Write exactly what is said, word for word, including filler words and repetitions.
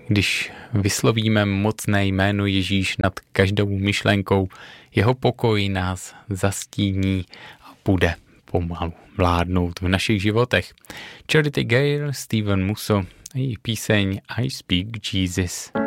když vyslovíme mocné jméno Ježíš nad každou myšlenkou, jeho pokoj nás zastíní a bude pomalu vládnout v našich životech. Charity Gale, Steven Musso a její píseň I Speak Jesus.